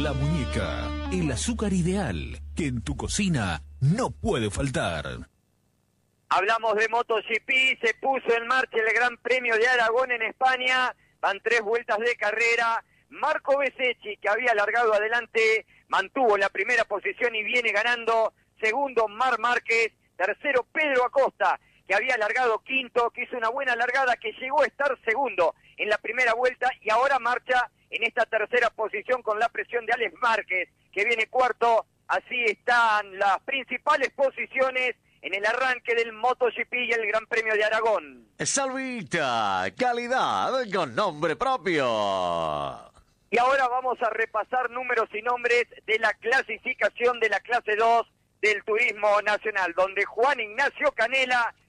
La Muñeca, el azúcar ideal que en tu cocina no puede faltar. Hablamos de MotoGP, se puso en marcha el Gran Premio de Aragón en España, van 3 vueltas de carrera. Marco Bezzecchi, que había largado adelante, mantuvo la primera posición y viene ganando. Segundo, Marc Márquez. Tercero, Pedro Acosta, que había largado quinto, que hizo una buena largada, que llegó a estar segundo en la primera vuelta y ahora marcha en esta tercera posición con la presión de Alex Márquez, que viene cuarto. Así están las principales posiciones en el arranque del MotoGP y el Gran Premio de Aragón. Salvita, calidad con nombre propio. Y ahora vamos a repasar números y nombres de la clasificación de la clase 2 del Turismo Nacional, donde Juan Ignacio Canela